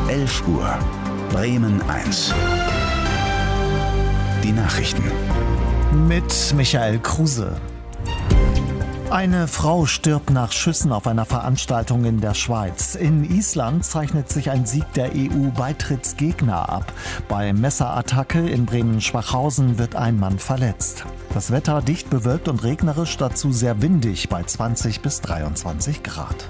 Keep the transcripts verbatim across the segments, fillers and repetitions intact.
elf Uhr. Bremen eins. Die Nachrichten. Mit Michael Kruse. Eine Frau stirbt nach Schüssen auf einer Veranstaltung in der Schweiz. In Island zeichnet sich ein Sieg der E U-Beitrittsgegner ab. Bei Messerattacke in Bremen-Schwachhausen wird ein Mann verletzt. Das Wetter dicht bewölkt und regnerisch, dazu sehr windig bei zwanzig bis dreiundzwanzig Grad.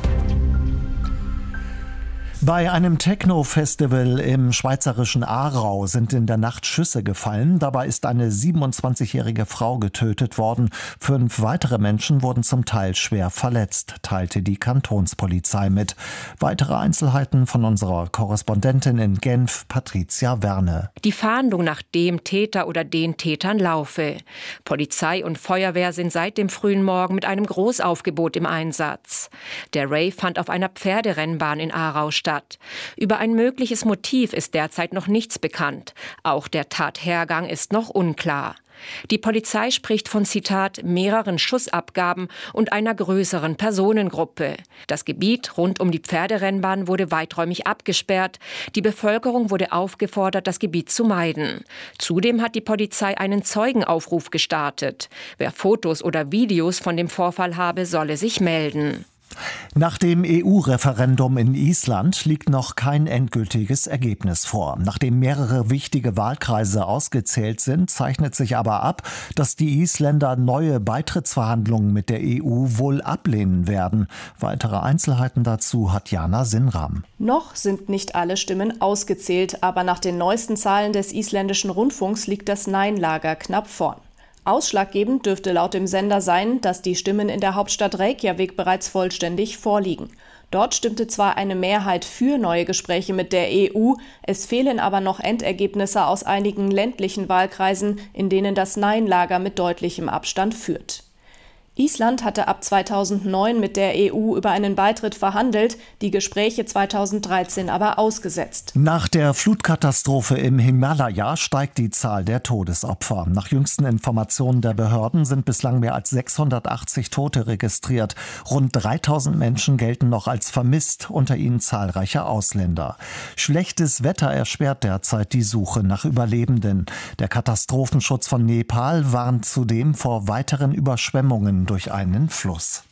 Bei einem Techno-Festival im schweizerischen Aarau sind in der Nacht Schüsse gefallen. Dabei ist eine siebenundzwanzigjährige Frau getötet worden. Fünf weitere Menschen wurden zum Teil schwer verletzt, teilte die Kantonspolizei mit. Weitere Einzelheiten von unserer Korrespondentin in Genf, Patricia Werne. Die Fahndung nach dem Täter oder den Tätern laufe. Polizei und Feuerwehr sind seit dem frühen Morgen mit einem Großaufgebot im Einsatz. Der Rave fand auf einer Pferderennbahn in Aarau statt. Über ein mögliches Motiv ist derzeit noch nichts bekannt. Auch der Tathergang ist noch unklar. Die Polizei spricht von, Zitat, mehreren Schussabgaben und einer größeren Personengruppe. Das Gebiet rund um die Pferderennbahn wurde weiträumig abgesperrt. Die Bevölkerung wurde aufgefordert, das Gebiet zu meiden. Zudem hat die Polizei einen Zeugenaufruf gestartet. Wer Fotos oder Videos von dem Vorfall habe, solle sich melden. Nach dem E U-Referendum in Island liegt noch kein endgültiges Ergebnis vor. Nachdem mehrere wichtige Wahlkreise ausgezählt sind, zeichnet sich aber ab, dass die Isländer neue Beitrittsverhandlungen mit der E U wohl ablehnen werden. Weitere Einzelheiten dazu hat Jana Sinram. Noch sind nicht alle Stimmen ausgezählt, aber nach den neuesten Zahlen des isländischen Rundfunks liegt das Nein-Lager knapp vorn. Ausschlaggebend dürfte laut dem Sender sein, dass die Stimmen in der Hauptstadt Reykjavik bereits vollständig vorliegen. Dort stimmte zwar eine Mehrheit für neue Gespräche mit der E U, es fehlen aber noch Endergebnisse aus einigen ländlichen Wahlkreisen, in denen das Nein-Lager mit deutlichem Abstand führt. Island hatte ab zweitausendneun mit der E U über einen Beitritt verhandelt, die Gespräche zweitausenddreizehn aber ausgesetzt. Nach der Flutkatastrophe im Himalaya steigt die Zahl der Todesopfer. Nach jüngsten Informationen der Behörden sind bislang mehr als sechshundertachtzig Tote registriert. Rund dreitausend Menschen gelten noch als vermisst, unter ihnen zahlreiche Ausländer. Schlechtes Wetter erschwert derzeit die Suche nach Überlebenden. Der Katastrophenschutz von Nepal warnt zudem vor weiteren Überschwemmungen durch einen Fluss.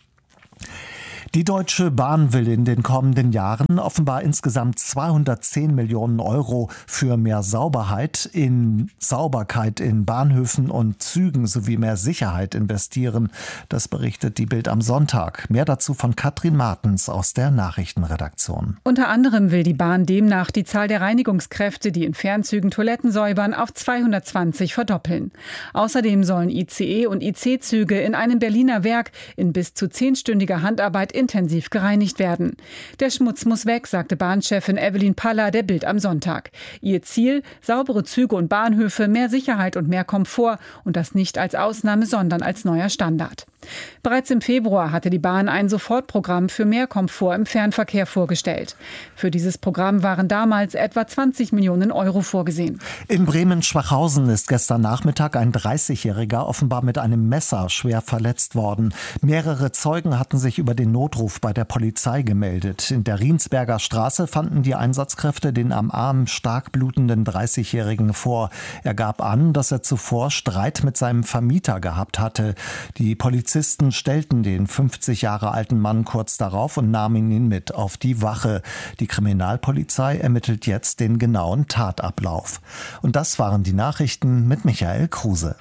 Die Deutsche Bahn will in den kommenden Jahren offenbar insgesamt zweihundertzehn Millionen Euro für mehr Sauberheit in Sauberkeit in Bahnhöfen und Zügen sowie mehr Sicherheit investieren. Das berichtet die Bild am Sonntag. Mehr dazu von Katrin Martens aus der Nachrichtenredaktion. Unter anderem will die Bahn demnach die Zahl der Reinigungskräfte, die in Fernzügen Toiletten säubern, auf zweihundertzwanzig verdoppeln. Außerdem sollen I C E und I C-Züge in einem Berliner Werk in bis zu zehnstündiger Handarbeit intensiv gereinigt werden. Der Schmutz muss weg, sagte Bahnchefin Evelyn Paller der Bild am Sonntag. Ihr Ziel: saubere Züge und Bahnhöfe, mehr Sicherheit und mehr Komfort, und das nicht als Ausnahme, sondern als neuer Standard. Bereits im Februar hatte die Bahn ein Sofortprogramm für mehr Komfort im Fernverkehr vorgestellt. Für dieses Programm waren damals etwa zwanzig Millionen Euro vorgesehen. In Bremen-Schwachhausen ist gestern Nachmittag ein dreißigjähriger offenbar mit einem Messer schwer verletzt worden. Mehrere Zeugen hatten sich über den Notruf bei der Polizei gemeldet. In der Riensberger Straße fanden die Einsatzkräfte den am Arm stark blutenden dreißigjährigen vor. Er gab an, dass er zuvor Streit mit seinem Vermieter gehabt hatte. Die Polizisten stellten den fünfzig Jahre alten Mann kurz darauf und nahmen ihn mit auf die Wache. Die Kriminalpolizei ermittelt jetzt den genauen Tatablauf. Und das waren die Nachrichten mit Michael Kruse.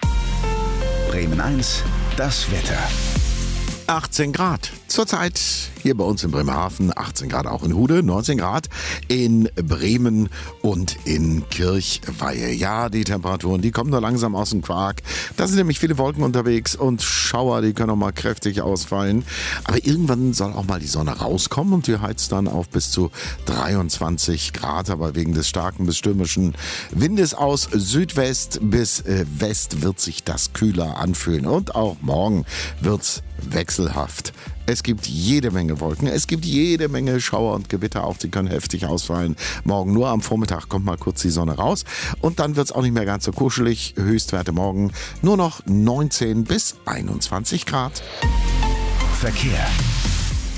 Bremen eins, das Wetter. achtzehn Grad. Zurzeit hier bei uns in Bremerhaven, achtzehn Grad auch in Hude, neunzehn Grad in Bremen und in Kirchweihe. Ja, die Temperaturen, die kommen da langsam aus dem Quark. Da sind nämlich viele Wolken unterwegs und Schauer, die können auch mal kräftig ausfallen. Aber irgendwann soll auch mal die Sonne rauskommen und die heizt dann auf bis zu dreiundzwanzig Grad. Aber wegen des starken bis stürmischen Windes aus Südwest bis äh, West wird sich das kühler anfühlen. Und auch morgen wird's wechselhaft. Es gibt jede Menge Wolken, es gibt jede Menge Schauer und Gewitter, auch sie können heftig ausfallen. Morgen nur am Vormittag kommt mal kurz die Sonne raus und dann wird es auch nicht mehr ganz so kuschelig. Höchstwerte morgen nur noch neunzehn bis einundzwanzig Grad. Verkehr.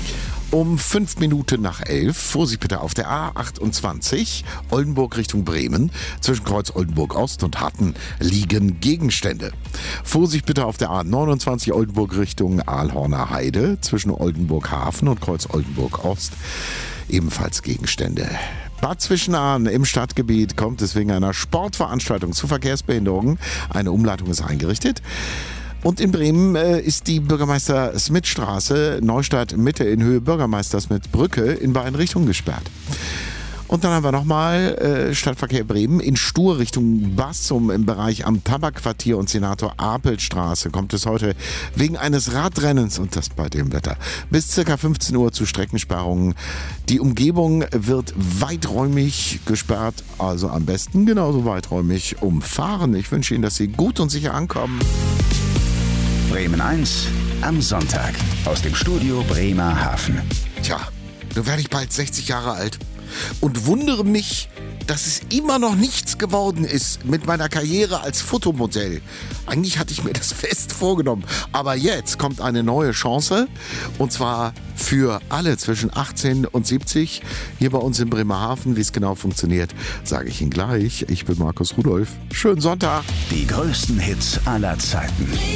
Um fünf Minuten nach elf. Vorsicht bitte auf der A achtundzwanzig, Oldenburg Richtung Bremen. Zwischen Kreuz Oldenburg Ost und Hatten liegen Gegenstände. Vorsicht bitte auf der A neunundzwanzig, Oldenburg Richtung Aalhorner Heide. Zwischen Oldenburg Hafen und Kreuz Oldenburg Ost ebenfalls Gegenstände. Bad Zwischenahn im Stadtgebiet kommt es wegen einer Sportveranstaltung zu Verkehrsbehinderungen. Eine Umleitung ist eingerichtet. Und in Bremen äh, ist die Bürgermeister-Smith-Straße, Neustadt Mitte in Höhe Bürgermeister-Smith-Brücke in beiden Richtungen gesperrt. Und dann haben wir nochmal äh, Stadtverkehr Bremen in Stur Richtung Bassum im Bereich am Tabakquartier und Senator-Apel-Straße kommt es heute wegen eines Radrennens und das bei dem Wetter bis ca. fünfzehn Uhr zu Streckensperrungen. Die Umgebung wird weiträumig gesperrt, also am besten genauso weiträumig umfahren. Ich wünsche Ihnen, dass Sie gut und sicher ankommen. Bremen eins am Sonntag aus dem Studio Bremerhaven. Tja, nun werde ich bald sechzig Jahre alt und wundere mich, dass es immer noch nichts geworden ist mit meiner Karriere als Fotomodell. Eigentlich hatte ich mir das fest vorgenommen, aber jetzt kommt eine neue Chance und zwar für alle zwischen achtzehn und siebzig hier bei uns in Bremerhaven. Wie es genau funktioniert, sage ich Ihnen gleich. Ich bin Markus Rudolph. Schönen Sonntag. Die größten Hits aller Zeiten.